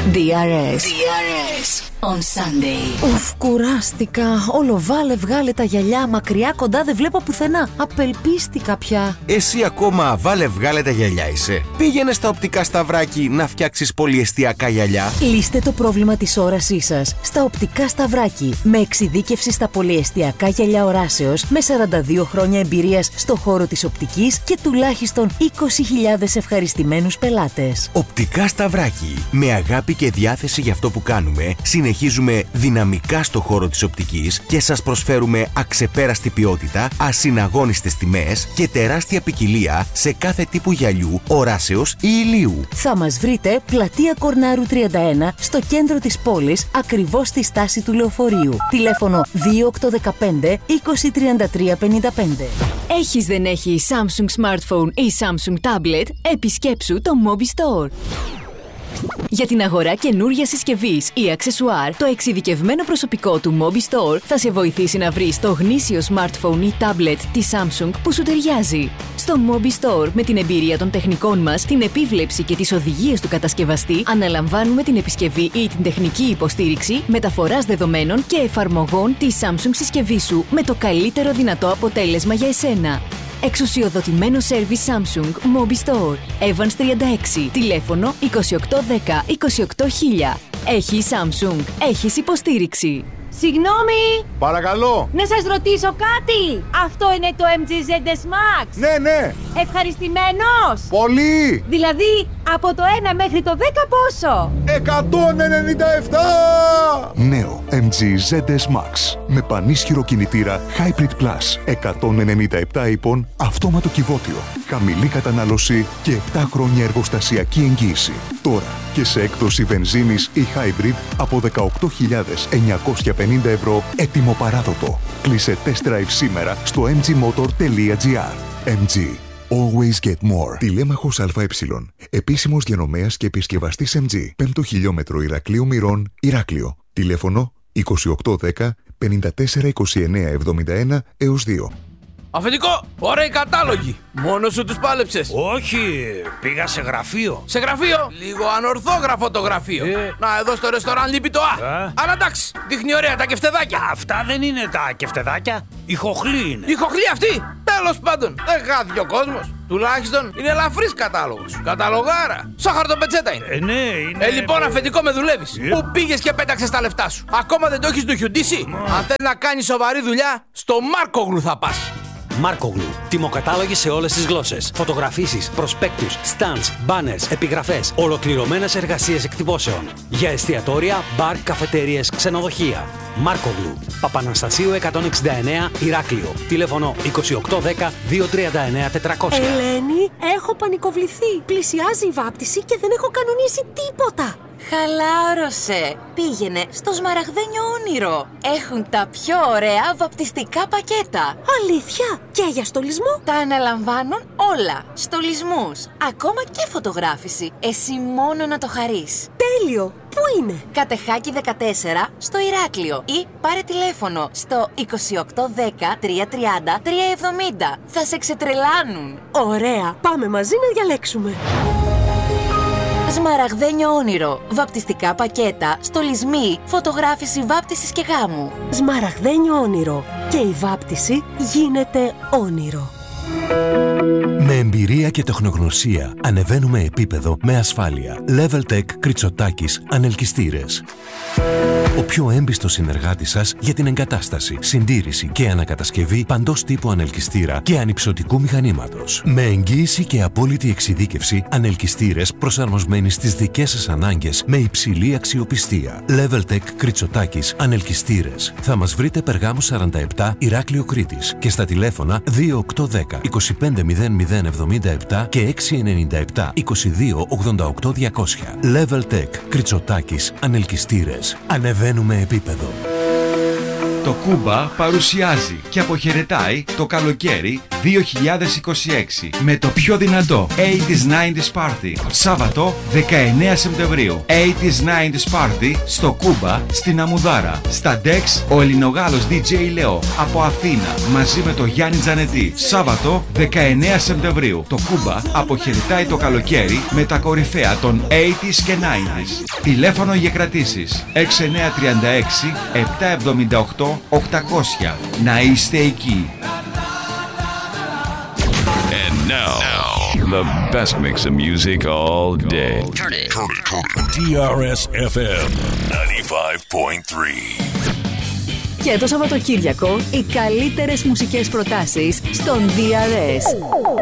DRS on Sunday. Ουφ, κουράστηκα. Όλο βάλε βγάλε τα γυαλιά. Μακριά κοντά δεν βλέπω πουθενά. Απελπίστηκα πια. Εσύ ακόμα βάλε βγάλε τα γυαλιά είσαι. Πήγαινε στα οπτικά Σταυράκι να φτιάξεις πολυεστιακά γυαλιά. Λύστε το πρόβλημα της όρασής σας στα οπτικά Σταυράκι. Με εξειδίκευση στα πολυεστιακά γυαλιά οράσεως, με 42 χρόνια εμπειρίας στο χώρο της οπτικής και τουλάχιστον 20.000 ευχαριστημένους πελάτες. Οπτικά Σταυράκι. Με αγάπη και διάθεση για αυτό που κάνουμε, συνεχίζουμε δυναμικά στο χώρο της οπτικής και σας προσφέρουμε αξεπέραστη ποιότητα, ασυναγώνιστες τιμές και τεράστια ποικιλία σε κάθε τύπου γυαλιού, οράσεως ή ηλίου. Θα μας βρείτε πλατεία Κορνάρου 31 στο κέντρο της πόλης, ακριβώς στη στάση του λεωφορείου. Τηλέφωνο 2815 203355. Έχεις δεν έχει Samsung Smartphone ή Samsung Tablet, επισκέψου το Mobi Store. Για την αγορά καινούργιας συσκευής ή αξεσουάρ, το εξειδικευμένο προσωπικό του Mobi Store θα σε βοηθήσει να βρεις το γνήσιο smartphone ή tablet της Samsung που σου ταιριάζει. Στο Mobi Store, με την εμπειρία των τεχνικών μας, την επίβλεψη και τις οδηγίες του κατασκευαστή, αναλαμβάνουμε την επισκευή ή την τεχνική υποστήριξη, μεταφοράς δεδομένων και εφαρμογών της Samsung συσκευής σου με το καλύτερο δυνατό αποτέλεσμα για εσένα. Εξουσιοδοτημένο σέρβις Samsung Mobi Store. Evans 36. Τηλέφωνο 2810 28000. Έχει Samsung. Έχεις υποστήριξη. Συγγνώμη! Παρακαλώ! Να σας ρωτήσω κάτι! Αυτό είναι το MG ZS Max! Ναι! Ευχαριστημένος! Πολύ! Δηλαδή, από το 1 μέχρι το 10 πόσο? 197! Νέο MG ZS Max με πανίσχυρο κινητήρα Hybrid Plus. 197 ύπων, αυτόματο κυβότιο, χαμηλή κατανάλωση και 7 χρόνια εργοστασιακή εγγύηση. Τώρα και σε έκδοση βενζίνης ή hybrid από 18.950 ευρώ, έτοιμο παράδοτο. Κλείσε test drive σήμερα στο mgmotor.gr. MG. Always get more. Τηλέμαχος ΑΕ. Επίσημος διανομέας και επισκευαστής MG. 5ο χιλιόμετρο Ηρακλείου Μυρών, Ηράκλειο. Τηλέφωνο 2810 54 29 71 έως 2. Αφεντικό, ωραίοι κατάλογοι. Μόνος σου τους πάλεψες? Όχι, πήγα σε γραφείο. Σε γραφείο? Λίγο ανορθόγραφο το γραφείο. Να, εδώ στο ρεστοράν λείπει το Α. Αλλά εντάξει, δείχνει ωραία τα κεφτεδάκια. Αυτά δεν είναι τα κεφτεδάκια. Η χοχλή είναι. Η χοχλή αυτή! Τέλος πάντων, δεν χάθηκε ο κόσμος. Τουλάχιστον είναι ελαφρύς κατάλογος. Καταλογάρα. Σαν χαρτοπετσέτα είναι. Ναι, είναι. Λοιπόν, αφεντικό, με δουλεύεις. Πού πήγες και πέταξες τα λεφτά σου? Ακόμα δεν το έχεις του χιουντήσει? Αν θέλεις να κάνεις σοβαρή δουλειά, στο Μάρκογλου θα πας. Μάρκογλου. Τιμοκατάλογοι σε όλες τις γλώσσες. Φωτογραφίσεις, προσπέκτους, stands, banners, επιγραφές. Ολοκληρωμένες εργασίες εκτυπώσεων. Για εστιατόρια, μπαρ, καφετέριες, ξενοδοχεία. Μάρκογλου. Παπαναστασίου 169, Ηράκλειο. Τηλέφωνο 2810 239 400. Ελένη, έχω πανικοβληθεί. Πλησιάζει η βάπτιση και δεν έχω κανονίσει τίποτα. Χαλάρωσε. Πήγαινε στο Σμαραγδένιο Όνειρο. Έχουν τα πιο ωραία βαπτιστικά πακέτα. Αλήθεια? Και για στολισμό? Τα αναλαμβάνουν όλα. Στολισμούς, ακόμα και φωτογράφηση. Εσύ μόνο να το χαρείς. Τέλειο. Πού είναι? Κατεχάκη 14 στο Ηράκλειο. Ή πάρε τηλέφωνο στο 2810 330 370. Θα σε ξετρελάνουν. Ωραία. Πάμε μαζί να διαλέξουμε. Σμαραγδένιο Όνειρο. Βαπτιστικά πακέτα, στολισμοί, φωτογράφηση βάπτισης και γάμου. Σμαραγδένιο Όνειρο. Και η βάπτιση γίνεται όνειρο. Με εμπειρία και τεχνογνωσία ανεβαίνουμε επίπεδο με ασφάλεια. Leveltech Κριτσοτάκης Ανελκυστήρες. Ο πιο έμπιστος συνεργάτης σας για την εγκατάσταση, συντήρηση και ανακατασκευή παντός τύπου ανελκυστήρα και ανυψωτικού μηχανήματος. Με εγγύηση και απόλυτη εξειδίκευση, ανελκυστήρες προσαρμοσμένοι στις δικές σας ανάγκες με υψηλή αξιοπιστία. Leveltech Κριτσοτάκης Ανελκυστήρες. Θα μας βρείτε Περγάμου 47, Ηράκλειο Κρήτης και στα τηλέφωνα 2810 250077 και 697 22 88 200. Leveltech Κριτσοτάκης Ανελκυστήρες. Ανεβαίνουμε επίπεδο. Το Κούμπα παρουσιάζει και αποχαιρετάει το καλοκαίρι 2026 με το πιο δυνατό 80s 90s Party. Σάββατο 19 Σεπτεμβρίου. 80s 90s Party στο Κούμπα στην Αμουδάρα. Στα Dex ο Ελληνογάλος DJ Λεό από Αθήνα μαζί με το Γιάννη Τζανετή. Σάββατο 19 Σεπτεμβρίου. Το Κούμπα αποχαιρετάει το καλοκαίρι με τα κορυφαία των 80s και 90s. Τηλέφωνο για κρατήσεις 6936 778 800. Να είστε εκεί. And now, the best mix of music all day. Turn it. DRS FM 95.3. Και το Σαββατοκύριακο οι καλύτερες μουσικές προτάσεις στον DRS.